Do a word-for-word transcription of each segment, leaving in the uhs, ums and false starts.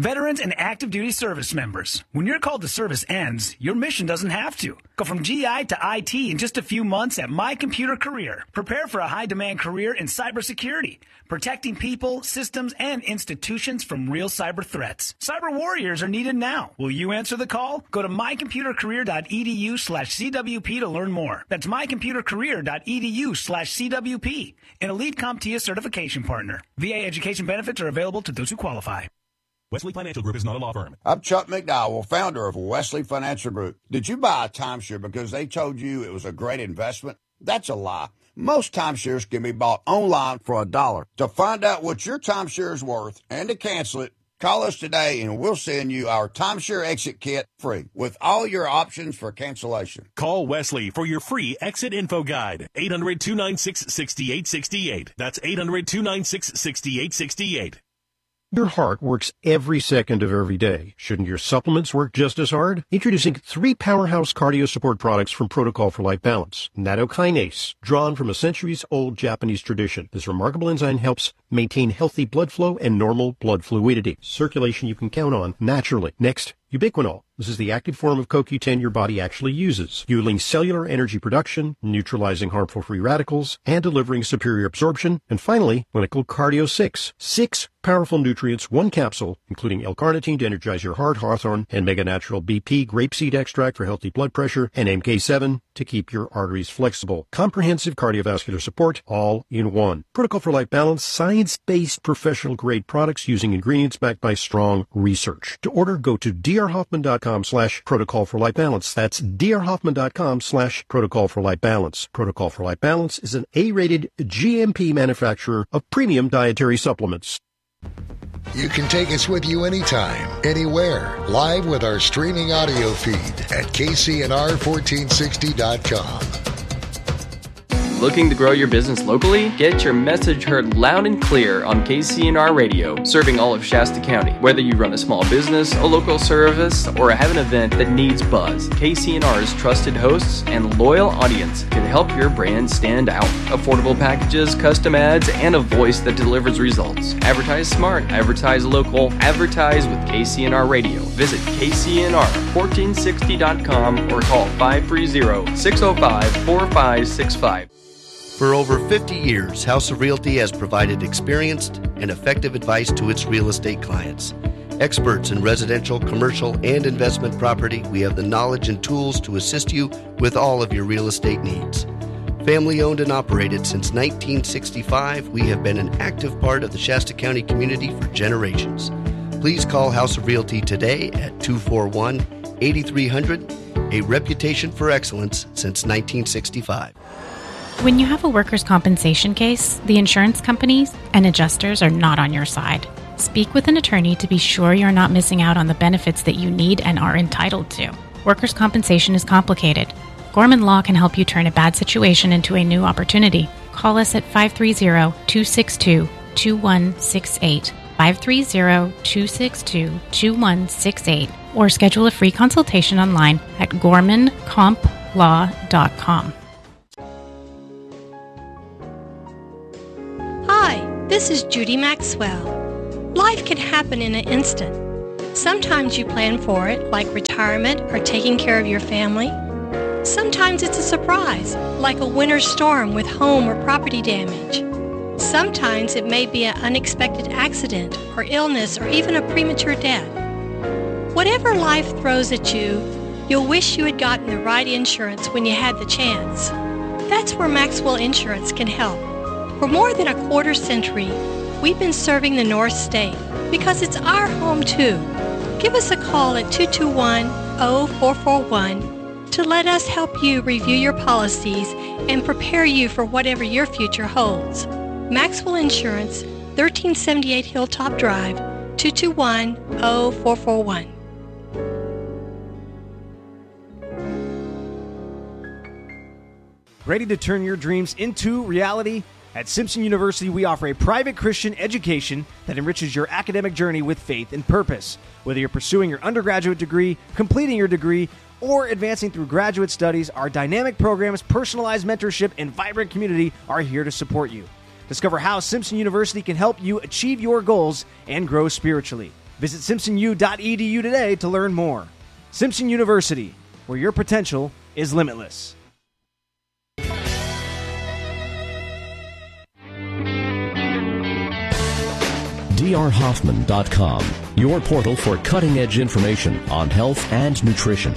Veterans and active duty service members. When your call to service ends, your mission doesn't have to. Go from G I to I T in just a few months at My Computer Career. Prepare for a high-demand career in cybersecurity, protecting people, systems, and institutions from real cyber threats. Cyber warriors are needed now. Will you answer the call? Go to mycomputercareer.edu slash CWP to learn more. That's mycomputercareer.edu slash CWP. An elite CompTIA certification partner. V A education benefits are available to those who qualify. Wesley Financial Group is not a law firm. I'm Chuck McDowell, founder of Wesley Financial Group. Did you buy a timeshare because they told you it was a great investment? That's a lie. Most timeshares can be bought online for a dollar. To find out what your timeshare is worth and to cancel it, call us today and we'll send you our timeshare exit kit free with all your options for cancellation. Call Wesley for your free exit info guide. eight hundred, two nine six, six eight six eight. That's eight hundred, two nine six, six eight six eight. Your heart works every second of every day. Shouldn't your supplements work just as hard? Introducing three powerhouse cardio support products from Protocol for Life Balance. Nattokinase, drawn from a centuries-old Japanese tradition. This remarkable enzyme helps maintain healthy blood flow and normal blood fluidity. Circulation you can count on naturally. Next, Ubiquinol. This is the active form of C O Q ten your body actually uses, fueling cellular energy production, neutralizing harmful free radicals, and delivering superior absorption. And finally, Clinical Cardio six. Six powerful nutrients, one capsule, including L-carnitine to energize your heart, Hawthorne, and Mega Natural B P grapeseed extract for healthy blood pressure, and M K seven to keep your arteries flexible. Comprehensive cardiovascular support, all in one. Protocol for Life Balance, science-based professional-grade products using ingredients backed by strong research. To order, go to drhoffman.com slash protocol for life balance. That's drhoffman.com slash protocol for life balance. Protocol for Life Balance is an A-rated G M P manufacturer of premium dietary supplements. You can take us with you anytime, anywhere, live with our streaming audio feed at K C N R fourteen sixty dot com. Looking to grow your business locally? Get your message heard loud and clear on K C N R Radio, serving all of Shasta County. Whether you run a small business, a local service, or have an event that needs buzz, K C N R's trusted hosts and loyal audience can help your brand stand out. Affordable packages, custom ads, and a voice that delivers results. Advertise smart, advertise local, advertise with K C N R Radio. Visit K C N R fourteen sixty dot com or call five three zero, six zero five, four five six five. For over fifty years, House of Realty has provided experienced and effective advice to its real estate clients. Experts in residential, commercial, and investment property, we have the knowledge and tools to assist you with all of your real estate needs. Family owned and operated since nineteen sixty-five, we have been an active part of the Shasta County community for generations. Please call House of Realty today at two four one, eight three hundred, a reputation for excellence since nineteen sixty-five. When you have a workers' compensation case, the insurance companies and adjusters are not on your side. Speak with an attorney to be sure you're not missing out on the benefits that you need and are entitled to. Workers' compensation is complicated. Gorman Law can help you turn a bad situation into a new opportunity. Call us at five three zero, two six two, two one six eight, five three zero, two six two, two one six eight, or schedule a free consultation online at gorman comp law dot com. This is Judy Maxwell. Life can happen in an instant. Sometimes you plan for it, like retirement or taking care of your family. Sometimes it's a surprise, like a winter storm with home or property damage. Sometimes it may be an unexpected accident or illness or even a premature death. Whatever life throws at you, you'll wish you had gotten the right insurance when you had the chance. That's where Maxwell Insurance can help. For more than a quarter century, we've been serving the North State because it's our home too. Give us a call at two two one, zero four four one to let us help you review your policies and prepare you for whatever your future holds. Maxwell Insurance, thirteen seventy-eight Hilltop Drive, two two one, zero four four one. Ready to turn your dreams into reality? At Simpson University, we offer a private Christian education that enriches your academic journey with faith and purpose. Whether you're pursuing your undergraduate degree, completing your degree, or advancing through graduate studies, our dynamic programs, personalized mentorship, and vibrant community are here to support you. Discover how Simpson University can help you achieve your goals and grow spiritually. Visit simpson u dot e d u today to learn more. Simpson University, where your potential is limitless. D R Hoffman dot com, your portal for cutting-edge information on health and nutrition.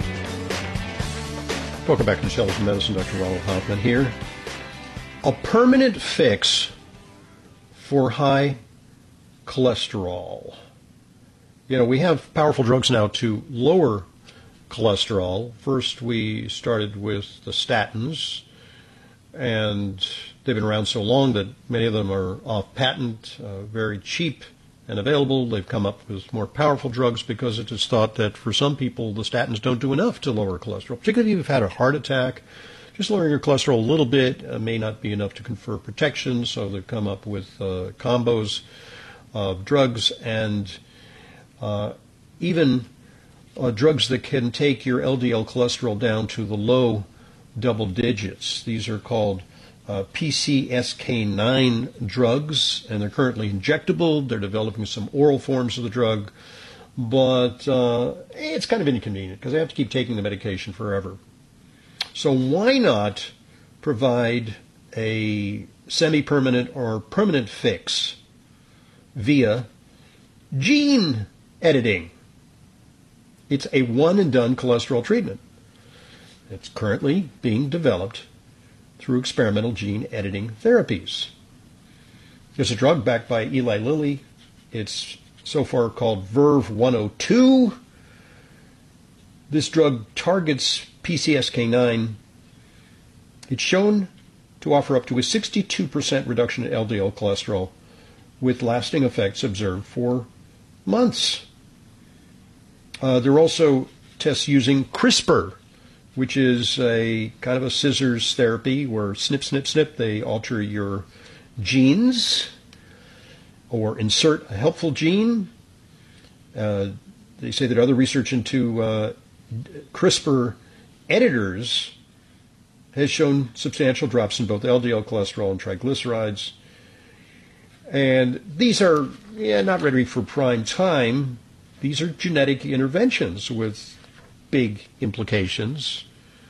Welcome back to Intelligent Medicine. Doctor Ronald Hoffman here. A permanent fix for high cholesterol. You know, we have powerful drugs now to lower cholesterol. First, we started with the statins, and they've been around so long that many of them are off patent, uh, very cheap and available. They've come up with more powerful drugs because it is thought that for some people the statins don't do enough to lower cholesterol, particularly if you've had a heart attack. Just lowering your cholesterol a little bit uh, may not be enough to confer protection, so they've come up with uh, combos of drugs and uh, even uh, drugs that can take your L D L cholesterol down to the low double digits. These are called uh, P C S K nine drugs, and they're currently injectable. They're developing some oral forms of the drug, but uh, it's kind of inconvenient because they have to keep taking the medication forever. So why not provide a semi-permanent or permanent fix via gene editing? It's a one-and-done cholesterol treatment. It's currently being developed through experimental gene editing therapies. There's a drug backed by Eli Lilly. It's so far called Verve one oh two. This drug targets P C S K nine. It's shown to offer up to a sixty-two percent reduction in L D L cholesterol with lasting effects observed for months. Uh, there are also tests using CRISPR, which is a kind of a scissors therapy where snip, snip, snip, they alter your genes or insert a helpful gene. Uh, they say that other research into uh, CRISPR editors has shown substantial drops in both L D L cholesterol and triglycerides. And these are yeah, not ready for prime time. These are genetic interventions with big implications.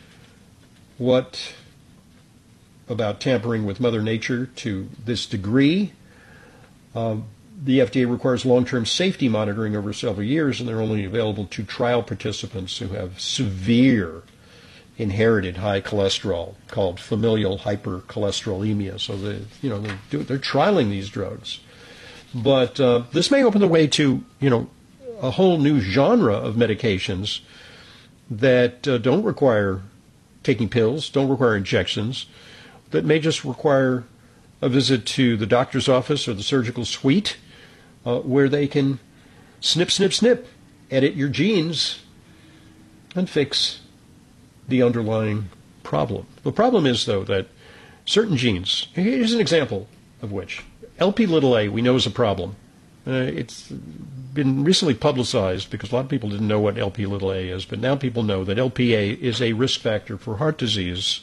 What about tampering with Mother Nature to this degree? Um, the F D A requires long-term safety monitoring over several years, and they're only available to trial participants who have severe inherited high cholesterol called familial hypercholesterolemia. So they, you know, they're, do, they're trialing these drugs. But uh, this may open the way to, you know, a whole new genre of medications that uh, don't require taking pills, don't require injections, that may just require a visit to the doctor's office or the surgical suite uh, where they can snip, snip, snip, edit your genes and fix the underlying problem. The problem is, though, that certain genes, here's an example of which, L P little a we know is a problem. Uh, it's been recently publicized because a lot of people didn't know what L P little a is, but now people know that L P A is a risk factor for heart disease.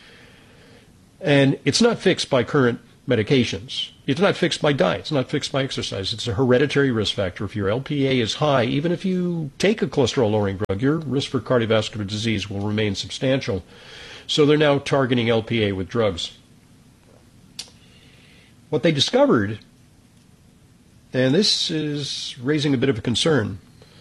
And it's not fixed by current medications. It's not fixed by diet. It's not fixed by exercise. It's a hereditary risk factor. If your L P A is high, even if you take a cholesterol-lowering drug, your risk for cardiovascular disease will remain substantial. So they're now targeting L P A with drugs. What they discovered, and this is raising a bit of a concern,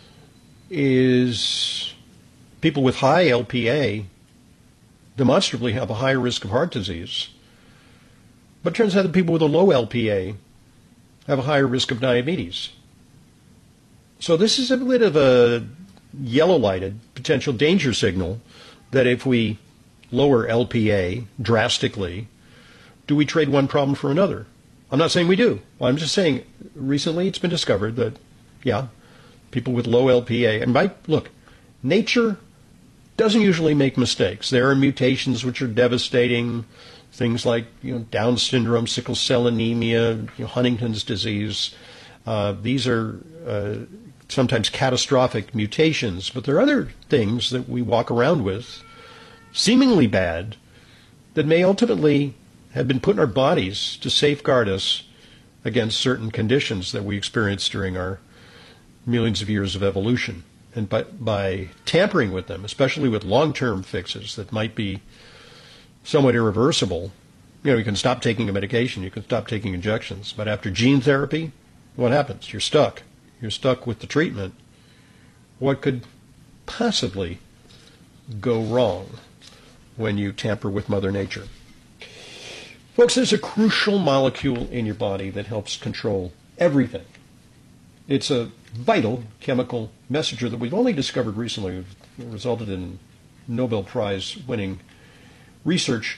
is people with high L P A demonstrably have a higher risk of heart disease. But it turns out that people with a low L P A have a higher risk of diabetes. So this is a bit of a yellow-lighted potential danger signal that if we lower L P A drastically, do we trade one problem for another? I'm not saying we do. I'm just saying recently it's been discovered that, yeah, people with low L P A, and by, look, nature doesn't usually make mistakes. There are mutations which are devastating, things like, you know, Down syndrome, sickle cell anemia, you know, Huntington's disease. Uh, these are uh, sometimes catastrophic mutations, but there are other things that we walk around with, seemingly bad, that may ultimately have been put in our bodies to safeguard us against certain conditions that we experience during our millions of years of evolution. And by, by tampering with them, especially with long-term fixes that might be somewhat irreversible, you know, you can stop taking a medication, you can stop taking injections. But after gene therapy, what happens? You're stuck. You're stuck with the treatment. What could possibly go wrong when you tamper with Mother Nature? Folks, there's a crucial molecule in your body that helps control everything. It's a vital chemical messenger that we've only discovered recently. It resulted in Nobel Prize-winning research.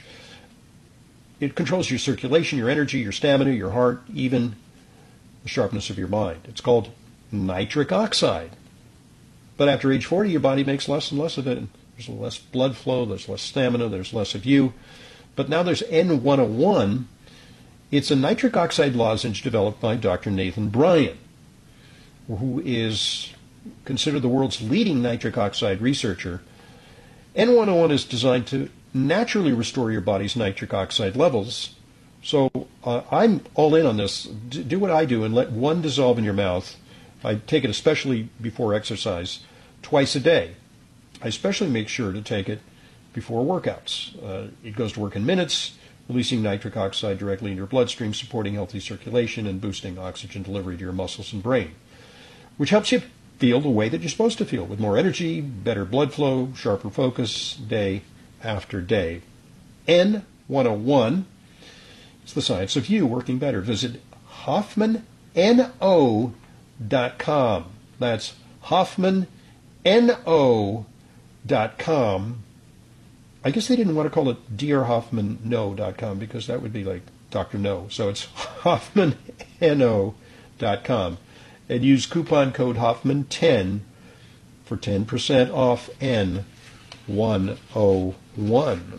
It controls your circulation, your energy, your stamina, your heart, even the sharpness of your mind. It's called nitric oxide. But after age forty, your body makes less and less of it. There's less blood flow, there's less stamina, there's less of you. But now there's N one oh one. It's a nitric oxide lozenge developed by Doctor Nathan Bryan, who is considered the world's leading nitric oxide researcher. N one oh one is designed to naturally restore your body's nitric oxide levels. So uh, I'm all in on this. D- do what I do and let one dissolve in your mouth. I take it especially before exercise, twice a day. I especially make sure to take it before workouts. Uh, it goes to work in minutes, releasing nitric oxide directly into your bloodstream, supporting healthy circulation and boosting oxygen delivery to your muscles and brain, which helps you feel the way that you're supposed to feel, with more energy, better blood flow, sharper focus, day after day. N one oh one, it's the science of you working better. Visit Hoffman N O dot com. That's Hoffman N O dot com. I guess they didn't want to call it D R Hoffman No dot com because that would be like Doctor No. So it's Hoffman N O dot com. And use coupon code Hoffman ten for ten percent off N one oh one.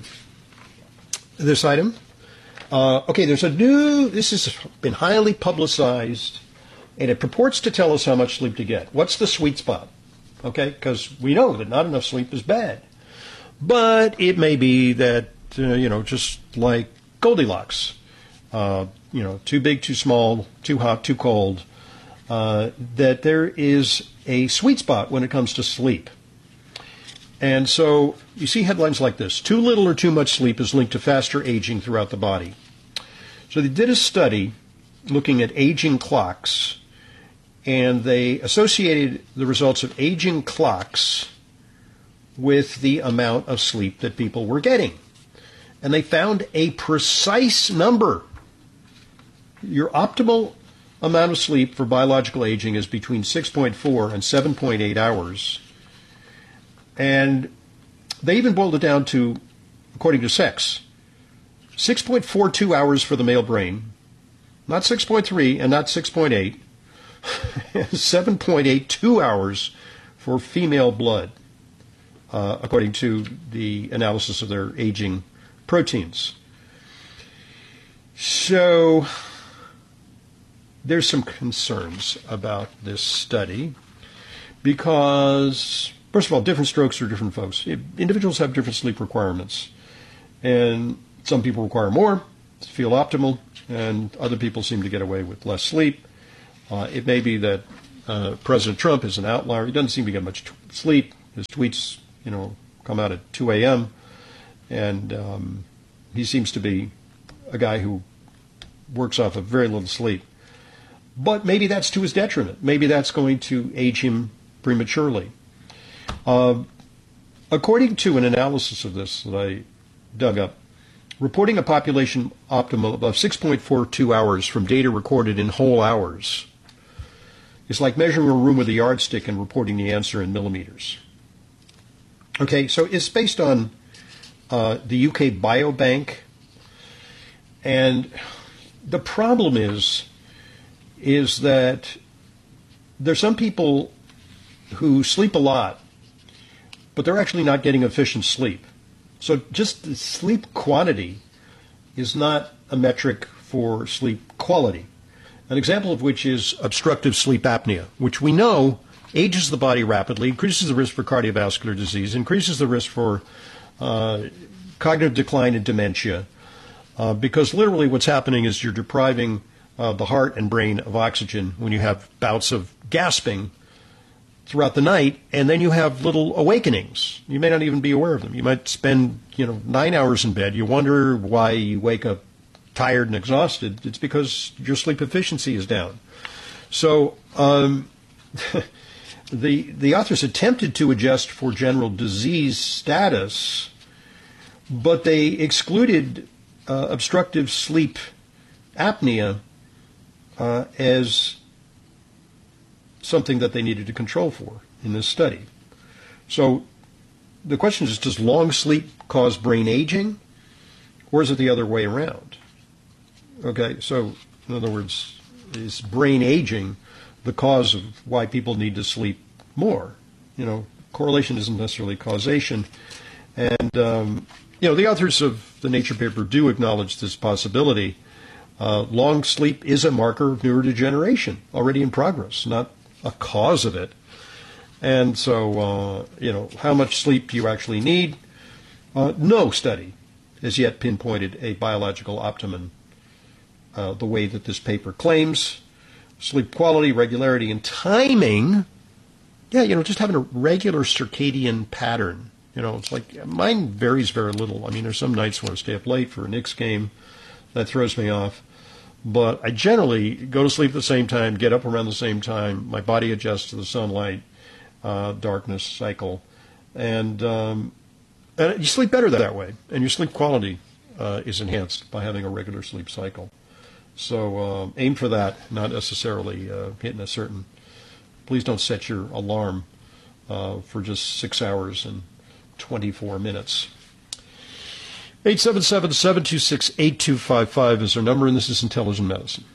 This item. Uh, okay, there's a new, this has been highly publicized, and it purports to tell us how much sleep to get. What's the sweet spot? Okay, because we know that not enough sleep is bad. But it may be that, uh, you know, just like Goldilocks, uh, you know, too big, too small, too hot, too cold, uh, that there is a sweet spot when it comes to sleep. And so you see headlines like this: too little or too much sleep is linked to faster aging throughout the body. So they did a study looking at aging clocks, and they associated the results of aging clocks with the amount of sleep that people were getting. And they found a precise number. Your optimal amount of sleep for biological aging is between six point four and seven point eight hours. And they even boiled it down to, according to sex, six point four two hours for the male brain, not six point three and not six point eight, seven point eight two hours for female blood, uh, according to the analysis of their aging proteins. So there's some concerns about this study because, first of all, different strokes for different folks. Individuals have different sleep requirements, and some people require more to feel optimal, and other people seem to get away with less sleep. Uh, it may be that uh, President Trump is an outlier. He doesn't seem to get much t- sleep. His tweets, you know, come out at two a.m., and um, he seems to be a guy who works off of very little sleep. But maybe that's to his detriment. Maybe that's going to age him prematurely. Uh, according to an analysis of this that I dug up, reporting a population optimal of six point four two hours from data recorded in whole hours is like measuring a room with a yardstick and reporting the answer in millimeters. Okay, so it's based on uh, the U K Biobank, and the problem is, is that there's some people who sleep a lot, but they're actually not getting efficient sleep. So just the sleep quantity is not a metric for sleep quality. An example of which is obstructive sleep apnea, which we know ages the body rapidly, increases the risk for cardiovascular disease, increases the risk for uh, cognitive decline and dementia, uh, because literally what's happening is you're depriving uh, the heart and brain of oxygen when you have bouts of gasping throughout the night, and then you have little awakenings. You may not even be aware of them. You might spend, you know, nine hours in bed. You wonder why you wake up tired and exhausted. It's because your sleep efficiency is down. So um, the the authors attempted to adjust for general disease status, but they excluded uh, obstructive sleep apnea uh, as something that they needed to control for in this study. So the question is, does long sleep cause brain aging, or is it the other way around? Okay, so in other words, is brain aging the cause of why people need to sleep more? You know, correlation isn't necessarily causation. And, um, you know, the authors of the Nature paper do acknowledge this possibility. Uh, long sleep is a marker of neurodegeneration already in progress, not a cause of it. And so, uh, you know, how much sleep do you actually need? Uh, no study has yet pinpointed a biological optimum uh, the way that this paper claims. Sleep quality, regularity, and timing, yeah, you know, just having a regular circadian pattern. You know, it's like mine varies very little. I mean, there's some nights when I stay up late for a Knicks game. That throws me off. But I generally go to sleep at the same time, get up around the same time. My body adjusts to the sunlight, uh, darkness cycle. And, um, and you sleep better that way. And your sleep quality uh, is enhanced by having a regular sleep cycle. So um, aim for that, not necessarily uh, hitting a certain... Please don't set your alarm uh, for just six hours and twenty-four minutes. eight seven seven, seven two six, eight two five five is our number, and this is Intelligent Medicine.